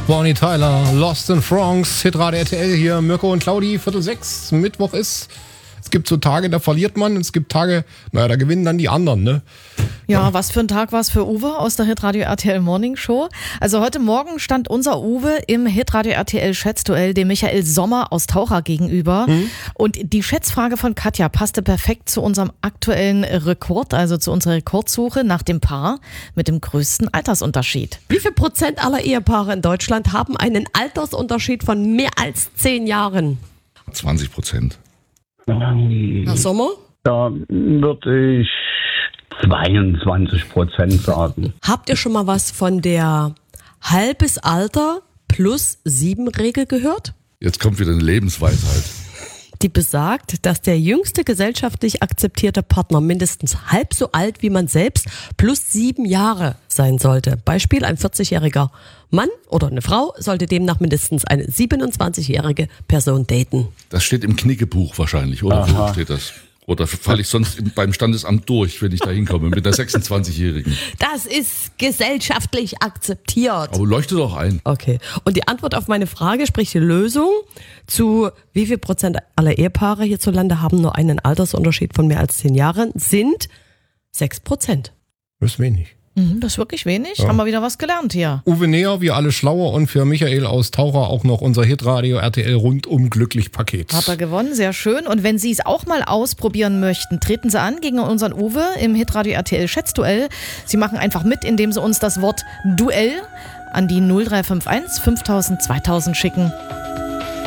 Bonnie Tyler, Lost in Bronx, Hitradio RTL hier, Mirko und Claudi, 5:45, Mittwoch ist. Es gibt so Tage, da verliert man, es gibt Tage, da gewinnen dann die anderen, ne? Ja, was für ein Tag war es für Uwe aus der Hitradio RTL Morning Show? Also heute Morgen stand unser Uwe im Hitradio RTL Schätzduell dem Michael Sommer aus Taucher gegenüber. Und die Schätzfrage von Katja passte perfekt zu unserem aktuellen Rekord, also zu unserer Rekordsuche nach dem Paar mit dem größten Altersunterschied. Wie viel Prozent aller Ehepaare in Deutschland haben einen Altersunterschied von mehr als 10 Jahren? 20%. Herr Sommer? Da würde ich 22% sagen. Habt ihr schon mal was von der halbes Alter plus 7 Regel gehört? Jetzt kommt wieder eine Lebensweisheit. Die besagt, dass der jüngste gesellschaftlich akzeptierte Partner mindestens halb so alt wie man selbst plus 7 Jahre sein sollte. Beispiel: ein 40-jähriger Mann oder eine Frau sollte demnach mindestens eine 27-jährige Person daten. Das steht im Knickebuch wahrscheinlich, oder? Wo steht das? Oder falle ich sonst beim Standesamt durch, wenn ich da hinkomme mit der 26-Jährigen? Das ist gesellschaftlich akzeptiert. Aber leuchte doch ein. Okay. Und die Antwort auf meine Frage, sprich die Lösung zu wie viel Prozent aller Ehepaare hierzulande haben nur einen Altersunterschied von mehr als 10 Jahren, sind 6%. Das ist wenig. Das ist wirklich wenig. Haben wir wieder was gelernt hier. Uwe näher, wir alle schlauer und für Michael aus Taucher auch noch unser Hitradio RTL rundum glücklich Paket. Hat er gewonnen, sehr schön. Und wenn Sie es auch mal ausprobieren möchten, treten Sie an gegen unseren Uwe im Hitradio RTL Schätzduell. Sie machen einfach mit, indem Sie uns das Wort Duell an die 0351 5000 2000 schicken.